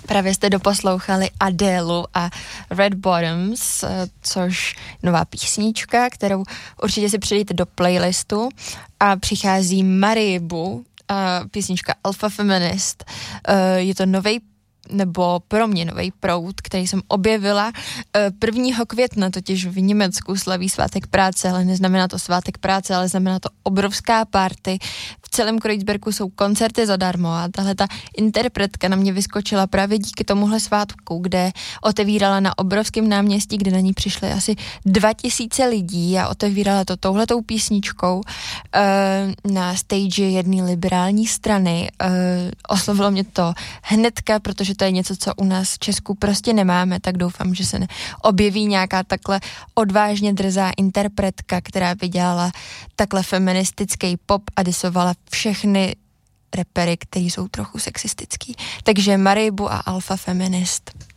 Právě jste doposlouchali Adélu a Red Bottoms, což nová písnička, kterou určitě si přidejte do playlistu, a přichází Maribu, písnička Alpha Feminist. Je to novej, nebo pro mě nový proud, který jsem objevila 1. května, totiž v Německu slaví svátek práce, ale neznamená to svátek práce, ale znamená to obrovská party. V celém Kreuzbergu jsou koncerty zadarmo a tahle ta interpretka na mě vyskočila právě díky tomuhle svátku, kde otevírala na obrovském náměstí, kde na ní přišly asi 2000 lidí a otevírala to touhletou písničkou na stage jedné liberální strany. Oslovilo mě to hnedka, protože to je něco, co u nás v Česku prostě nemáme, tak doufám, že se objeví nějaká takhle odvážně drzá interpretka, která vydělala takhle feministický pop a disovala všechny rapery, který jsou trochu sexistický. Takže Maribu a Alpha Feminist.